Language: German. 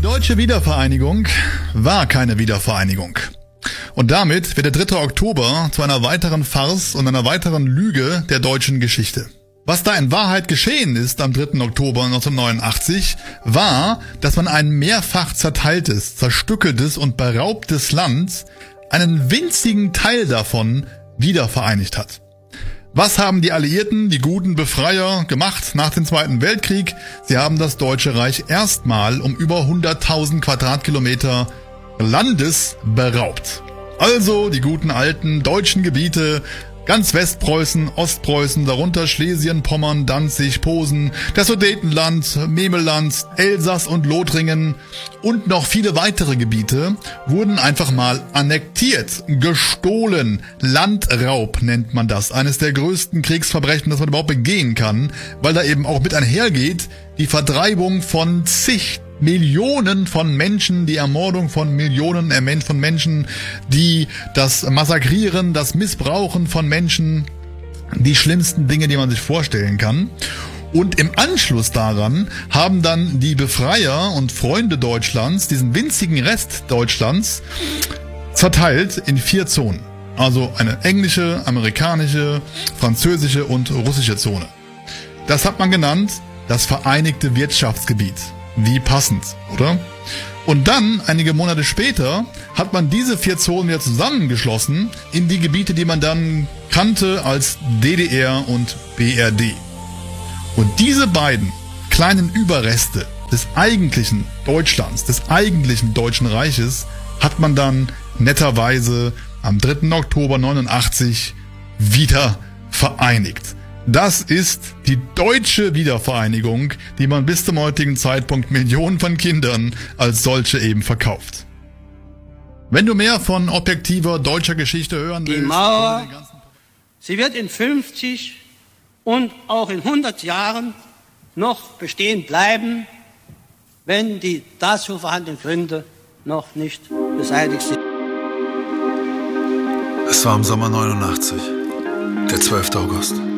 Die deutsche Wiedervereinigung war keine Wiedervereinigung. Und damit wird der 3. Oktober zu einer weiteren Farce und einer weiteren Lüge der deutschen Geschichte. Was da in Wahrheit geschehen ist am 3. Oktober 1989, war, dass man ein mehrfach zerteiltes, zerstückeltes und beraubtes Land, einen winzigen Teil davon, wiedervereinigt hat. Was haben die Alliierten, die guten Befreier, gemacht nach dem Zweiten Weltkrieg? Sie haben das Deutsche Reich erstmal um über 100.000 Quadratkilometer Landes beraubt. Also die guten alten deutschen Gebiete, ganz Westpreußen, Ostpreußen, darunter Schlesien, Pommern, Danzig, Posen, das Sudetenland, Memelland, Elsass und Lothringen und noch viele weitere Gebiete wurden einfach mal annektiert, gestohlen. Landraub nennt man das. Eines der größten Kriegsverbrechen, das man überhaupt begehen kann, weil da eben auch mit einhergeht die Vertreibung von zig Millionen von Menschen, die Ermordung von Millionen von Menschen, das Massakrieren, das Missbrauchen von Menschen, die schlimmsten Dinge, die man sich vorstellen kann. Und im Anschluss daran haben dann die Befreier und Freunde Deutschlands diesen winzigen Rest Deutschlands zerteilt in 4 Zonen. Also eine englische, amerikanische, französische und russische Zone. Das hat man genannt das Vereinigte Wirtschaftsgebiet. Wie passend, oder? Und dann, einige Monate später, hat man diese 4 Zonen wieder zusammengeschlossen in die Gebiete, die man dann kannte als DDR und BRD. Und diese beiden kleinen Überreste des eigentlichen Deutschlands, des eigentlichen Deutschen Reiches, hat man dann netterweise am 3. Oktober 89 wieder vereinigt. Das ist die deutsche Wiedervereinigung, die man bis zum heutigen Zeitpunkt Millionen von Kindern als solche eben verkauft. Wenn du mehr von objektiver deutscher Geschichte hören willst... Die Mauer, sie wird in 50 und auch in 100 Jahren noch bestehen bleiben, wenn die dazu vorhandenen Gründe noch nicht beseitigt sind. Es war im Sommer 89, der 12. August.